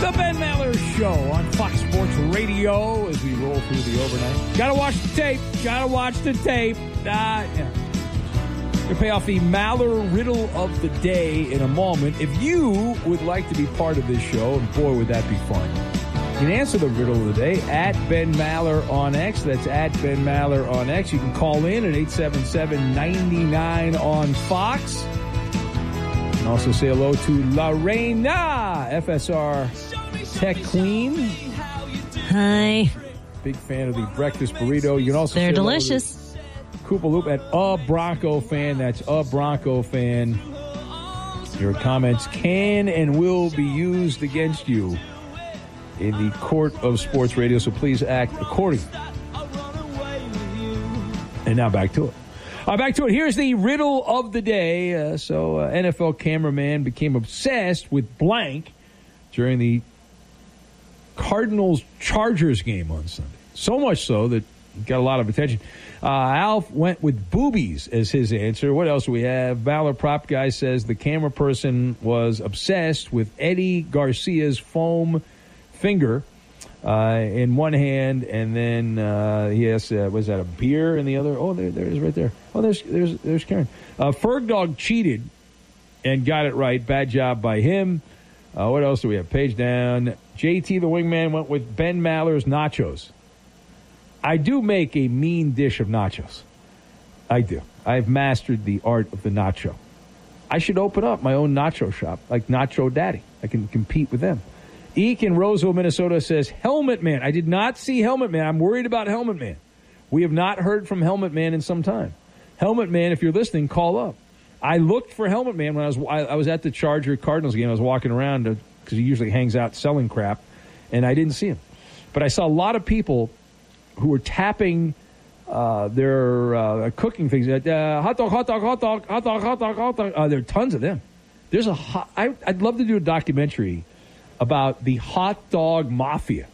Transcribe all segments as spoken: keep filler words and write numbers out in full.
The Ben Maller Show on Fox Sports Radio as we roll through the overnight. Gotta watch the tape. Gotta watch the tape. Uh, yeah. We'll pay off the Maller Riddle of the Day in a moment. If you would like to be part of this show, and boy, would that be fun, you can answer the riddle of the day at Ben Maller on X. That's at Ben Maller on X. You can call in at eight seven seven, nine nine on Fox. And also say hello to Lorena, F S R Tech Queen. Hi. Big fan of the breakfast burrito. You can also They're say delicious. Koopa Loop at a Bronco fan. That's a Bronco fan. Your comments can and will be used against you in the court of sports radio, so please act accordingly. And now back to it. Uh, back to it. Here's the riddle of the day. Uh, so, uh, N F L cameraman became obsessed with blank during the Cardinals-Chargers game on Sunday. So much so that he got a lot of attention. Uh, Alf went with boobies as his answer. What else do we have? Valor Prop Guy says the camera person was obsessed with Eddie Garcia's foam finger uh, in one hand, and then uh, he has, uh, was that a beer in the other? Oh, there, there it is right there. Oh, there's there's there's Karen. Uh, Ferg Dog cheated and got it right. Bad job by him. Uh, what else do we have? Page down. J T the Wingman went with Ben Maller's nachos. I do make a mean dish of nachos. I do. I've mastered the art of the nacho. I should open up my own nacho shop, like Nacho Daddy. I can compete with them. Eek in Roseville, Minnesota says, Helmet Man. I did not see Helmet Man. I'm worried about Helmet Man. We have not heard from Helmet Man in some time. Helmet Man, if you're listening, call up. I looked for Helmet Man when I was I, I was at the Charger Cardinals game. I was walking around because he usually hangs out selling crap, and I didn't see him. But I saw a lot of people who were tapping uh, their uh, cooking things. Uh, hot dog, hot dog, hot dog, hot dog, hot dog, hot dog. Uh, there are tons of them. There's a hot, I, I'd love to do a documentary about the hot dog mafia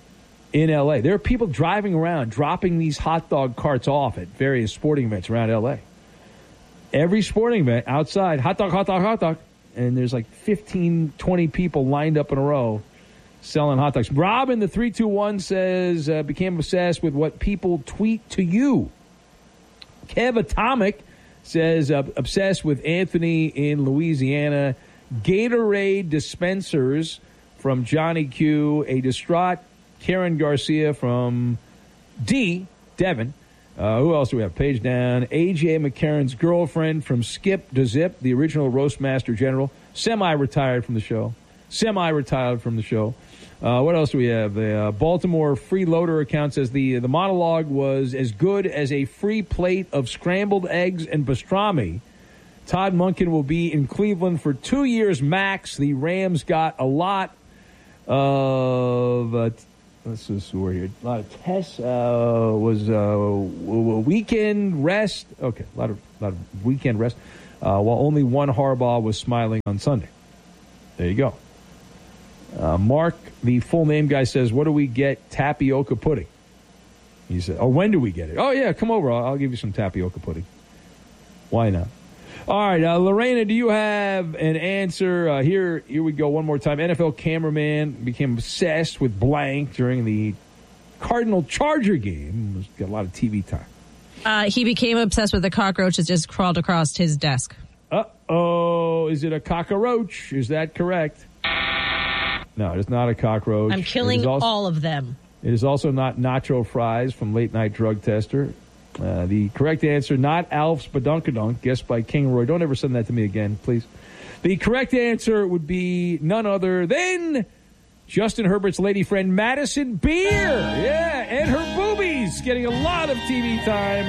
in L A. There are people driving around, dropping these hot dog carts off at various sporting events around L A. Every sporting event outside, hot dog, hot dog, hot dog. And there's like fifteen, twenty people lined up in a row selling hot dogs. Rob in the three two one says, uh, became obsessed with what people tweet to you. Kev Atomic says, uh, obsessed with Anthony in Louisiana. Gatorade dispensers from Johnny Q. A distraught Karen Garcia from D, Devin. Uh, who else do we have? Page down. A J McCarron's girlfriend from Skip to Zip, the original Roastmaster General. Semi-retired from the show. Semi-retired from the show. Uh, what else do we have? The uh, Baltimore freeloader account says the the monologue was as good as a free plate of scrambled eggs and pastrami. Todd Monken will be in Cleveland for two years max. The Rams got a lot of, uh, let's just see where here, a lot of tests. Uh, was uh, a weekend rest. Okay, a lot of lot of weekend rest. Uh, while only one Harbaugh was smiling on Sunday. There you go. Uh, Mark, the full name guy, says, what do we get? Tapioca pudding. He said, oh, when do we get it? Oh, yeah, come over. I'll, I'll give you some tapioca pudding. Why not? All right, uh, Lorena, do you have an answer? Uh, here here we go one more time. N F L cameraman became obsessed with blank during the Cardinal-Charger game. Got a lot of T V time. Uh, he became obsessed with the cockroach that just crawled across his desk. Uh-oh, is it a cockroach? Is that correct? No, it's not a cockroach. I'm killing also, all of them. It is also not nacho fries from Late Night Drug Tester. Uh, the correct answer, not Alf's Badunkadunk, guessed by King Roy. Don't ever send that to me again, please. The correct answer would be none other than Justin Herbert's lady friend, Madison Beer. Yeah, and her boobies getting a lot of T V time.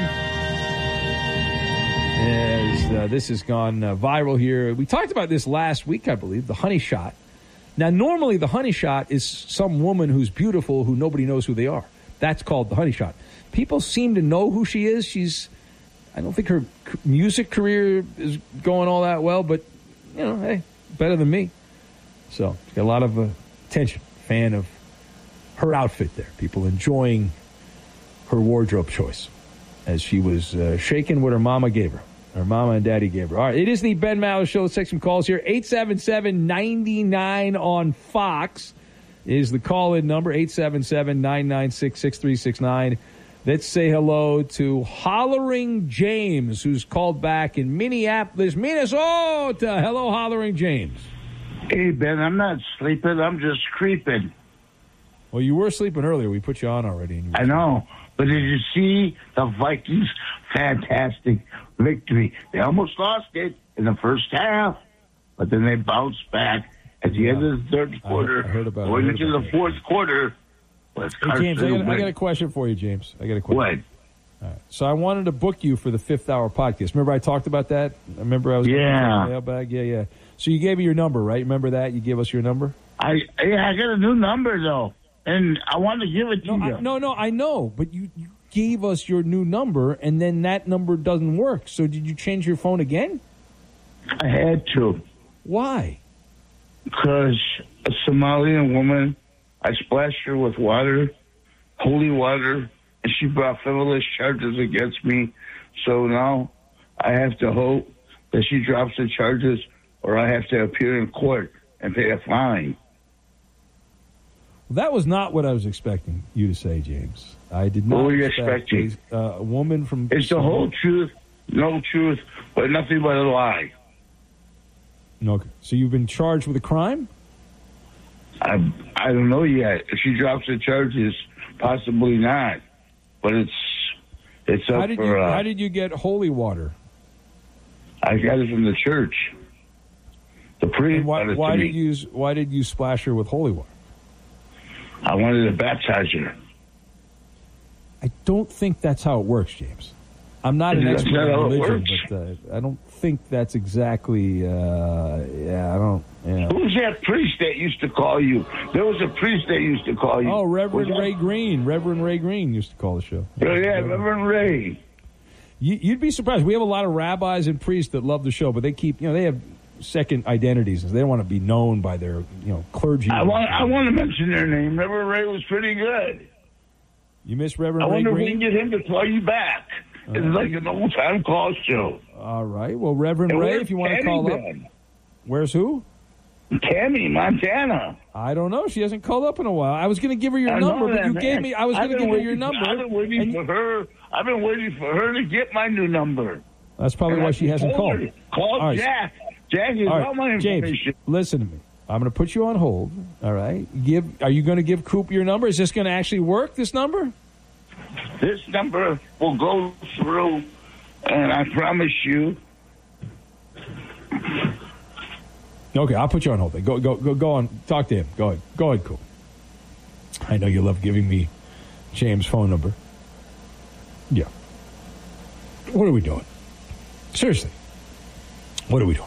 As uh, this has gone uh, viral here. We talked about this last week, I believe, the honey shot. Now, normally the honey shot is some woman who's beautiful who nobody knows who they are. That's called the honey shot. People seem to know who she is. She's, I don't think her music career is going all that well, but, you know, hey, better than me. So, she's got a lot of uh, attention. Fan of her outfit there. People enjoying her wardrobe choice as she was uh, shaking what her mama gave her. Her mama and daddy gave her. All right, it is the Ben Maller Show. Let's take some calls here. eight seven seven, nine nine on Fox. is the call-in number, eight seven seven, nine nine six, six three six nine. Let's say hello to Hollering James, who's called back in Minneapolis, Minnesota. Hello, Hollering James. Hey, Ben, I'm not sleeping. I'm just creeping. Well, you were sleeping earlier. We put you on already. I know. But did you see the Vikings' fantastic victory? They almost lost it in the first half, but then they bounced back at the yeah. end of the third quarter. I heard about Going it. into the that. fourth quarter. Hey, James, I got, I got a question for you, James. I got a question. What? All right. So I wanted to book you for the fifth hour podcast. Remember I talked about that? I remember I was yeah. mailbag. Yeah, yeah. So you gave me your number, right? Remember that? You gave us your number? I yeah, I got a new number, though. And I wanted to give it to no, you. I, no, no, I know. But you, you gave us your new number, and then that number doesn't work. So did you change your phone again? I had to. Why? Because a Somalian woman, I splashed her with water, holy water, and she brought frivolous charges against me. So now I have to hope that she drops the charges, or I have to appear in court and pay a fine. That was not what I was expecting you to say, James. I did not. What were you expect expecting? A, uh, a woman from. It's the whole truth, no truth, but nothing but a lie. No. So you've been charged with a crime? I I don't know yet. If she drops the charges, possibly not. But it's it's up how did for. You, uh, how did you get holy water? I got it from the church. The priest. Why, got it why to did me. you Why did you splash her with holy water? I wanted to baptize her. I don't think that's how it works, James. I'm not an That's expert not how in it religion, works. but uh, I don't think that's exactly. Uh, yeah, I don't. Yeah. Who was that priest that used to call you? There was a priest that used to call you. Oh, Reverend Was that- Ray Green. Reverend Ray Green used to call the show. Oh, yeah, Reverend Ray. You, you'd be surprised. We have a lot of rabbis and priests that love the show, but they keep, you know, they have second identities. They don't want to be known by their, you know, clergy. I want I want to mention their name. Reverend Ray was pretty good. You miss Reverend I Ray wonder if we Green? can get him to call you back. Uh, It's like an old time call show. All right. Well, Reverend And Ray, where's if you want to Tammy call up. been? Where's who? Tammy, Montana. I don't know. She hasn't called up in a while. I was going to give her your I know number, but that, you man. gave me. I was I've going to been give her your waiting- number. I've been waiting and- for her. I've been waiting for her to get my new number. That's probably And why I she hasn't told called. her, Call All right. Jack. Jack is All all right, my information. James, listen to me. I'm going to put you on hold. All right. Give. Are you going to give Coop your number? Is this going to actually work? This number? This number will go through, and I promise you. Okay, I'll put you on hold. Then. Go, go, go, go on. Talk to him. Go ahead. Go ahead, Coop. I know you love giving me James' phone number. Yeah. What are we doing? Seriously. What are we doing?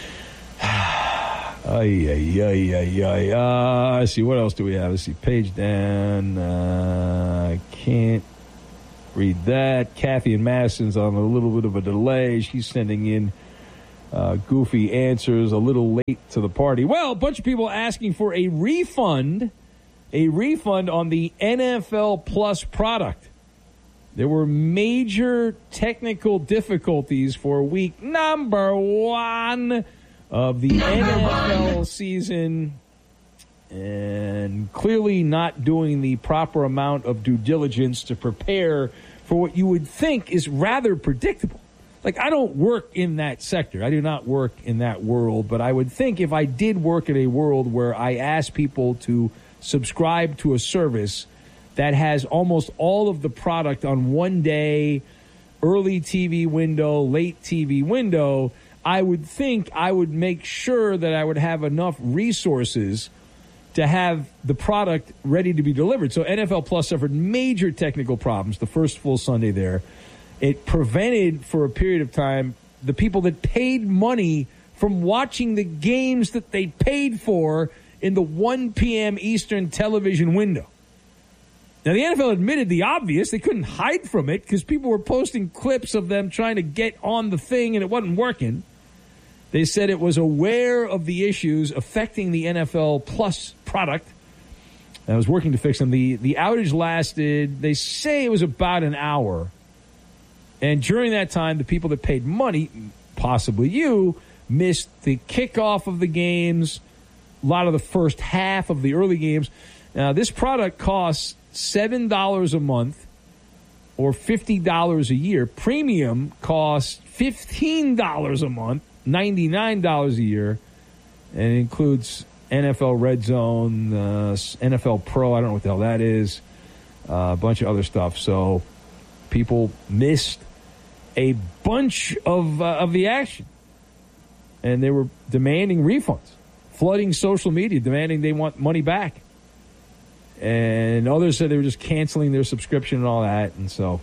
Ay, ay, ay, ay, ay. Uh, let's see. What else do we have? Let's see. Page down. Uh, I can't read that. Kathy and Madison's on a little bit of a delay. She's sending in uh, goofy answers, a little late to the party. Well, a bunch of people asking for a refund, a refund on the N F L Plus product. There were major technical difficulties for week number one of the N F L season, and clearly not doing the proper amount of due diligence to prepare for what you would think is rather predictable. Like, I don't work in that sector. I do not work in that world, but I would think if I did work in a world where I asked people to subscribe to a service that has almost all of the product on one day, early T V window, late T V window, I would think I would make sure that I would have enough resources to have the product ready to be delivered. So N F L Plus suffered major technical problems the first full Sunday there. It prevented, for a period of time, the people that paid money from watching the games that they paid for in the one p.m. Eastern television window. Now, the N F L admitted the obvious. They couldn't hide from it because people were posting clips of them trying to get on the thing and it wasn't working. They said it was aware of the issues affecting the N F L Plus product and was working to fix them. The, the outage lasted, they say it was about an hour. And during that time, the people that paid money, possibly you, missed the kickoff of the games, a lot of the first half of the early games. Now, this product costs seven dollars a month or fifty dollars a year. Premium costs fifteen dollars a month, ninety-nine dollars a year, and it includes N F L Red Zone, uh, N F L Pro, I don't know what the hell that is, uh, a bunch of other stuff. So people missed a bunch of uh, of the action, and they were demanding refunds, flooding social media, demanding they want money back. And others said they were just canceling their subscription and all that. And so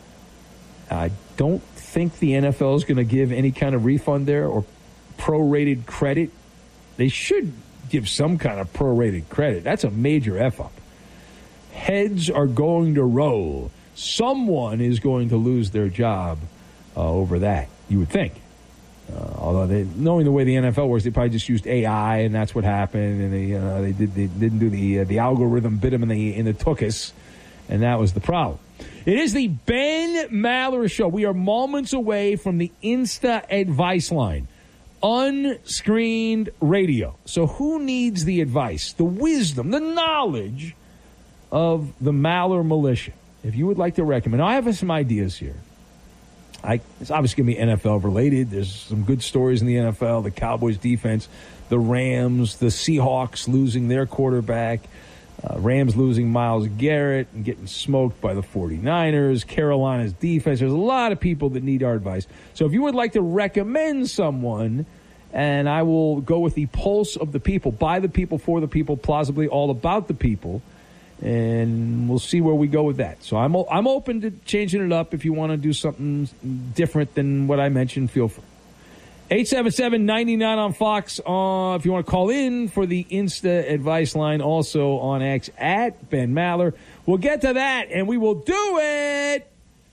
I don't think the N F L is going to give any kind of refund there or prorated credit. They should give some kind of prorated credit. That's a major F-up. Heads are going to roll. Someone is going to lose their job uh, over that, you would think. Uh, although they, knowing the way the N F L works, they probably just used A I, and that's what happened. And they, uh, they did they didn't do the uh, the algorithm, bit them in the in the tuchus, and that was the problem. It is the Ben Maller Show. We are moments away from the Insta Advice Line, unscreened radio. So who needs the advice, the wisdom, the knowledge of the Maller Militia? If you would like to recommend, now I have some ideas here. I, it's obviously going to be N F L related. There's some good stories in the N F L. The Cowboys defense, the Rams, the Seahawks losing their quarterback, uh, Rams losing Myles Garrett and getting smoked by the forty-niners, Carolina's defense. There's a lot of people that need our advice. So if you would like to recommend someone, and I will go with the pulse of the people, by the people, for the people, plausibly all about the people, and we'll see where we go with that. So I'm I'm open to changing it up. If you want to do something different than what I mentioned, feel free. eight seven seven, nine nine on Fox. Uh, if you want to call in for the Insta Advice Line, also on X at Ben Maller. We'll get to that, and we will do it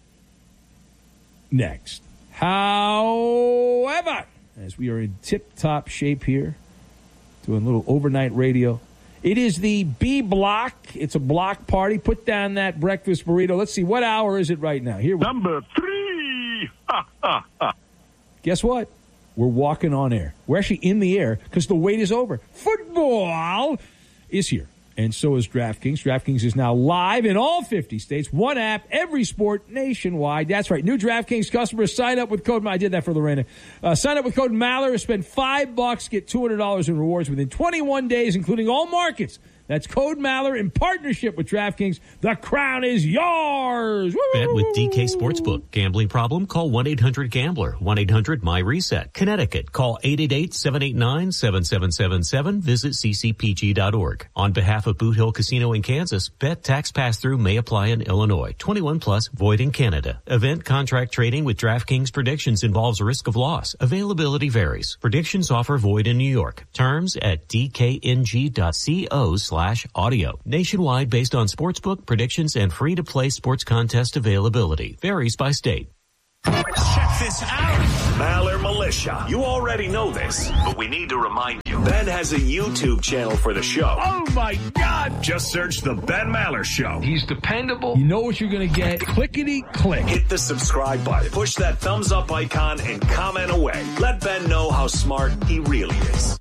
next. However, as we are in tip-top shape here, doing a little overnight radio, it is the B block. It's a block party. Put down that breakfast burrito. Let's see, what hour is it right now? Here we go. Number three. Ha, ha, ha. Guess what? We're walking on air. We're actually in the air because the wait is over. Football is here. And so is DraftKings. DraftKings is now live in all fifty states. One app, every sport, nationwide. That's right. New DraftKings customers sign up with code. I did that for Lorena. Uh, sign up with code Maller. Spend five bucks, get two hundred dollars in rewards within twenty-one days, including all markets. That's code Maller in partnership with DraftKings. The crown is yours. Woo! Bet with D K Sportsbook. Gambling problem? Call one eight hundred gambler. one eight hundred my reset. Connecticut. Call eight eight eight, seven eight nine, seven seven seven seven. Visit c c p g dot org. On behalf of Boot Hill Casino in Kansas, bet tax pass-through may apply in Illinois. twenty-one plus, void in Canada. Event contract trading with DraftKings predictions involves risk of loss. Availability varies. Predictions offer void in New York. Terms at d k n g dot co slash audio. Nationwide based on sportsbook predictions and free-to-play sports contest availability. Varies by state. Check this out. Maller Militia. You already know this, but we need to remind you. Ben has a YouTube channel for the show. Oh, my God. Just search The Ben Maller Show. He's dependable. You know what you're going to get. Clickety-click. Hit the subscribe button. Push that thumbs up icon and comment away. Let Ben know how smart he really is.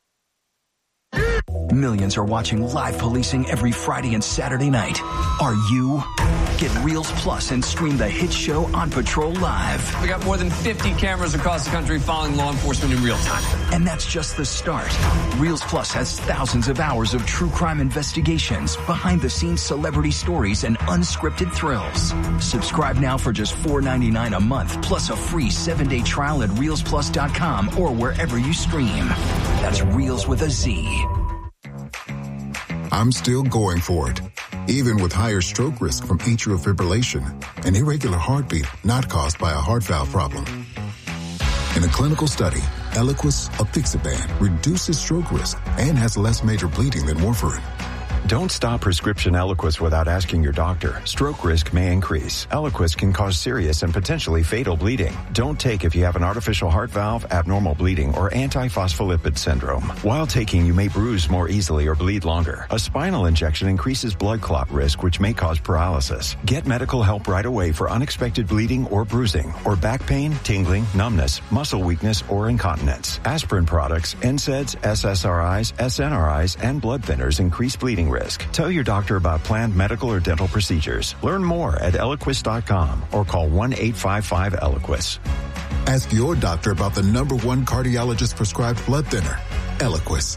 Millions are watching live policing every Friday and Saturday night. Are you? Get Reels Plus and stream the hit show On Patrol Live. We got more than fifty cameras across the country following law enforcement in real time. And that's just the start. Reels Plus has thousands of hours of true crime investigations, behind-the-scenes celebrity stories, and unscripted thrills. Subscribe now for just four ninety-nine a month, plus a free seven-day trial at reels plus dot com or wherever you stream. That's Reels with a Z. I'm still going for it, even with higher stroke risk from atrial fibrillation, an irregular heartbeat not caused by a heart valve problem. In a clinical study, Eliquis apixaban reduces stroke risk and has less major bleeding than warfarin. Don't stop prescription Eliquis without asking your doctor. Stroke risk may increase. Eliquis can cause serious and potentially fatal bleeding. Don't take if you have an artificial heart valve, abnormal bleeding, or antiphospholipid syndrome. While taking, you may bruise more easily or bleed longer. A spinal injection increases blood clot risk, which may cause paralysis. Get medical help right away for unexpected bleeding or bruising, or back pain, tingling, numbness, muscle weakness, or incontinence. Aspirin products, N SAIDs, S S R Is, S N R Is, and blood thinners increase bleeding risk. Tell your doctor about planned medical or dental procedures. Learn more at Eliquis dot com or call one eight five five Eliquis. Ask your doctor about the number one cardiologist prescribed blood thinner, Eliquis.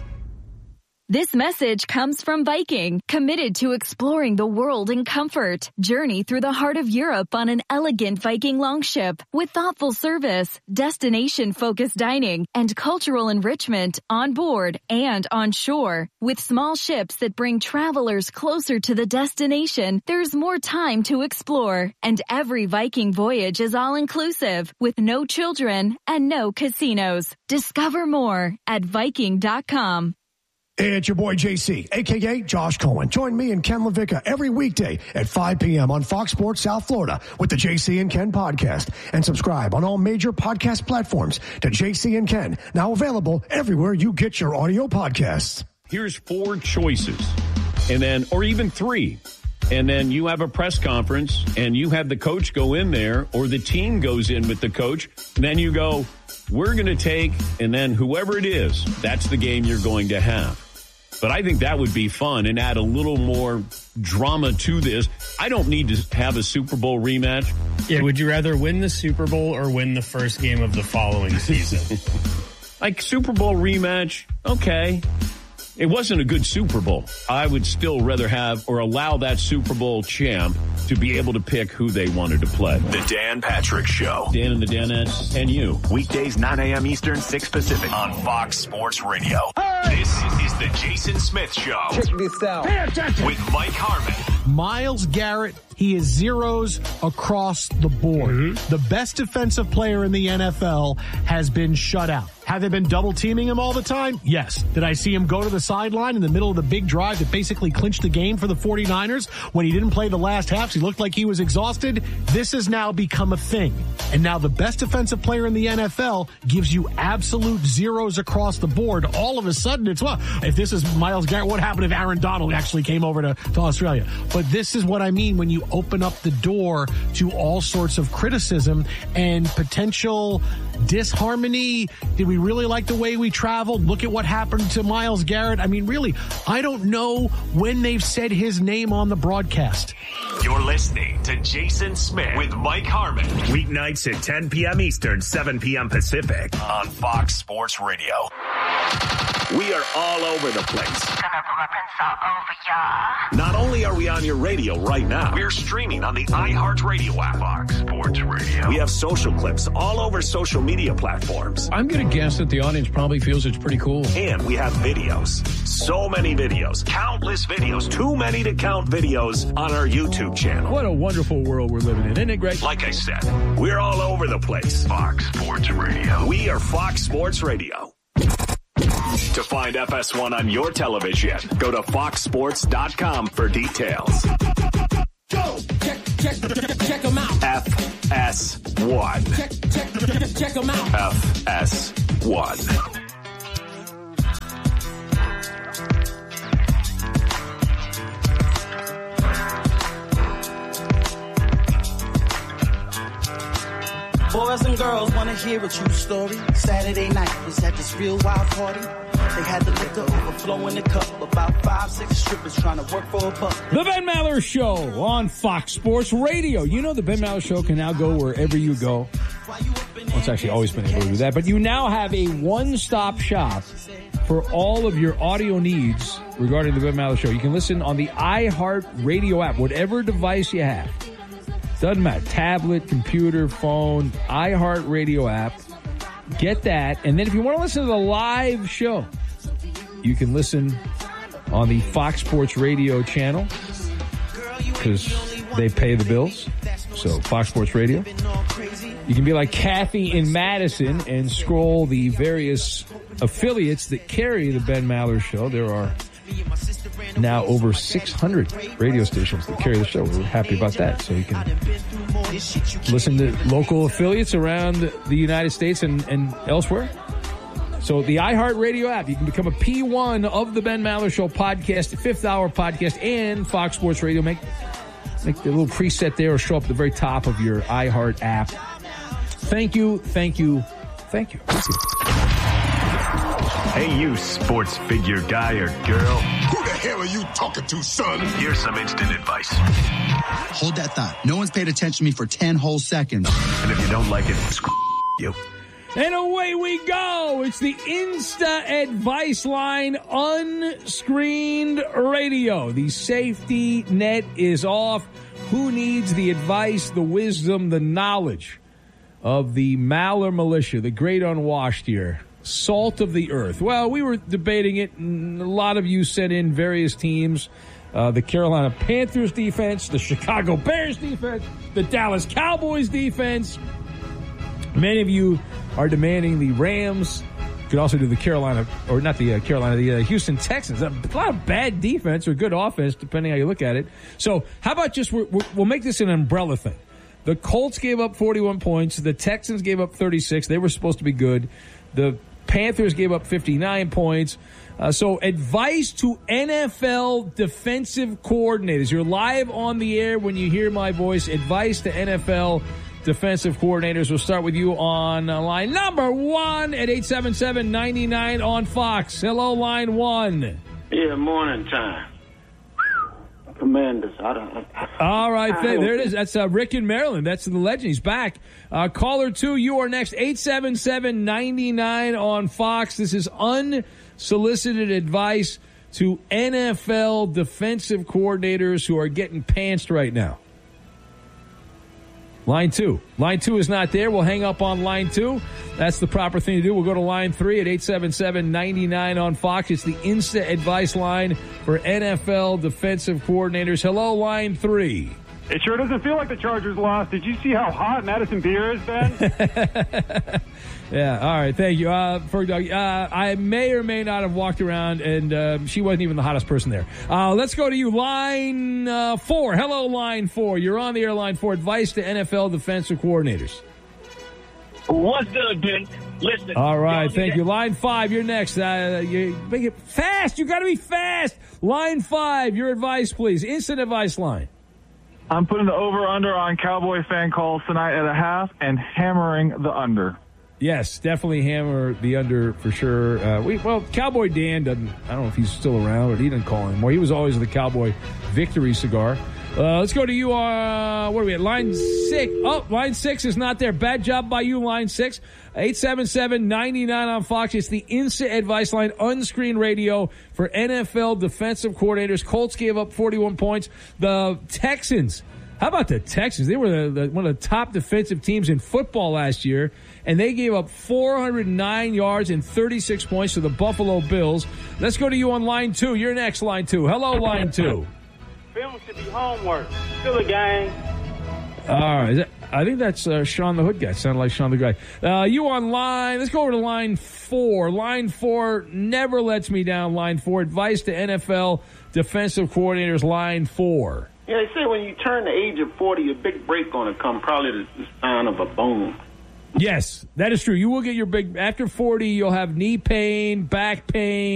This message comes from Viking, committed to exploring the world in comfort. Journey through the heart of Europe on an elegant Viking longship with thoughtful service, destination-focused dining, and cultural enrichment on board and on shore. With small ships that bring travelers closer to the destination, there's more time to explore. And every Viking voyage is all-inclusive, with no children and no casinos. Discover more at Viking dot com. Hey, it's your boy J C, a k a. Josh Cohen. Join me and Ken LaVicka every weekday at five p.m. on Fox Sports South Florida with the J C and Ken podcast. And subscribe on all major podcast platforms to J C and Ken, now available everywhere you get your audio podcasts. Here's four choices, and then, or even three. And then you have a press conference, and you have the coach go in there, or the team goes in with the coach, and then you go, we're going to take, and then whoever it is, that's the game you're going to have. But I think that would be fun and add a little more drama to this. I don't need to have a Super Bowl rematch. Yeah, would you rather win the Super Bowl or win the first game of the following season? Like, Super Bowl rematch, okay. It wasn't a good Super Bowl. I would still rather have or allow that Super Bowl champ to be able to pick who they wanted to play. The Dan Patrick Show. Dan and the Danettes and you. Weekdays, nine a.m. Eastern, six Pacific on Fox Sports Radio. Hey! This is the Jason Smith Show. Check this out. Pay attention. With Mike Harmon. Myles Garrett, he is zeros across the board. Mm-hmm. The best defensive player in the N F L has been shut out. Have they been double teaming him all the time? Yes. Did I see him go to the sideline in the middle of the big drive that basically clinched the game for the 49ers when he didn't play the last half? He looked like he was exhausted. This has now become a thing. And now the best defensive player in the N F L gives you absolute zeros across the board. All of a sudden, it's, well, if this is Myles Garrett, what happened if Aaron Donald actually came over to, to Australia? But this is what I mean when you open up the door to all sorts of criticism and potential disharmony. Did we really like the way we traveled? Look at what happened to Myles Garrett. I mean, really, I don't know when they've said his name on the broadcast. You're listening to Jason Smith with Mike Harmon. Weeknights at ten p.m. Eastern, seven p.m. Pacific on Fox Sports Radio. We are all over the place. Gonna put my prints all over ya. Not only are we on your radio right now, we're streaming on the iHeartRadio app. Fox Sports Radio. We have social clips all over social media platforms. I'm going to guess that the audience probably feels it's pretty cool. And we have videos. So many videos. Countless videos. Too many to count videos on our YouTube channel. What a wonderful world we're living in. Isn't it great? Like I said, we're all over the place. Fox Sports Radio. We are Fox Sports Radio. To find F S one on your television, go to fox sports dot com for details. Go! Check, check, check them out. F S one. Check, check, check them out. F S one. Boys and girls want to hear a true story. Saturday night was at this real wild party. They had the liquor overflow in the cup. About five, six strippers trying to work for a buck. The Ben Maller Show on Fox Sports Radio. You know the Ben Maller Show can now go wherever you go. Well, it's actually always been able to do that. But you now have a one-stop shop for all of your audio needs regarding the Ben Maller Show. You can listen on the iHeartRadio app, whatever device you have. Doesn't matter. Tablet, computer, phone, iHeartRadio app. Get that. And then if you want to listen to the live show, you can listen on the Fox Sports Radio channel because they pay the bills. So Fox Sports Radio. You can be like Kathy in Madison and scroll the various affiliates that carry the Ben Maller Show. There are now over six hundred radio stations that carry the show. We're happy about that. So you can listen to local affiliates around the United States and, and elsewhere. So the iHeartRadio app, you can become a P one of the Ben Maller Show podcast, the fifth hour podcast, and Fox Sports Radio. Make, make the little preset there or show up at the very top of your iHeart app. Thank you, thank you, thank you. Thank you. Hey, you sports figure guy or girl. Who the hell are you talking to, son? Here's some instant advice. Hold that thought. No one's paid attention to me for ten whole seconds. And if you don't like it, screw you. And away we go. It's the Insta Advice Line unscreened radio. The safety net is off. Who needs the advice, the wisdom, the knowledge of the Maller militia, the great unwashed here? Salt of the earth. Well, we were debating it, and a lot of you sent in various teams. Uh, the Carolina Panthers defense, the Chicago Bears defense, the Dallas Cowboys defense. Many of you are demanding the Rams. You could also do the Carolina, or not the uh, Carolina, the uh, Houston Texans. A lot of bad defense or good offense, depending how you look at it. So how about just, we're, we're, we'll make this an umbrella thing. The Colts gave up forty-one points. The Texans gave up thirty-six. They were supposed to be good. The Panthers gave up fifty-nine points. Uh, so advice to N F L defensive coordinators. You're live on the air when you hear my voice. Advice to N F L defensive coordinators. We'll start with you on uh, line number one at eight seven seven, nine nine on Fox. Hello, line one. Yeah, morning time. Tremendous. I don't, I, All right, I th- there it is. That's uh, Rick in Maryland. That's the legend. He's back. Uh, caller two, you are next. eight seven seven, nine nine on Fox. This is unsolicited advice to N F L defensive coordinators who are getting pantsed right now. Line two. Line two is not there. We'll hang up on line two. That's the proper thing to do. We'll go to line three at eight seven seven, nine nine on Fox. It's the Insta Advice line for N F L defensive coordinators. Hello, line three. It sure doesn't feel like the Chargers lost. Did you see how hot Madison Beer has been? Yeah, all right, thank you. Uh, for, uh, I may or may not have walked around, and uh, she wasn't even the hottest person there. Uh, let's go to you, line uh, four. Hello, line four. You're on the air, line four. Advice to N F L defensive coordinators. What's good, Ben? Listen. All right, thank you. Line five, you're next. Uh, you make it fast. You got to be fast. Line five, your advice, please. Instant advice line. I'm putting the over-under on Cowboy fan calls tonight at a half and hammering the under. Yes, definitely hammer the under for sure. Uh, we well, Cowboy Dan doesn't. I don't know if he's still around, but he didn't call anymore. He was always the Cowboy victory cigar. Uh, let's go to you. Uh, what are we at? Line six. Oh, line six is not there. Bad job by you, line six. eight seven seven, nine nine on Fox. It's the Instant Advice Line, unscreened radio for N F L defensive coordinators. Colts gave up forty-one points. The Texans. How about the Texans? They were the, the, one of the top defensive teams in football last year, and they gave up four hundred nine yards and thirty-six points to the Buffalo Bills. Let's go to you on line two. You're next, line two. Hello, line two. Film should be homework. Still a game. All right. I think that's uh, Sean the Hood guy. Sounded like Sean the guy. Uh, you on line. Let's go over to line four. Line four never lets me down. Line four. Advice to N F L defensive coordinators. Line four. Yeah, they say when you turn the age of forty, a big break going to come, probably the sign of a bone. Yes, that is true. You will get your big, after forty, you'll have knee pain, back pain.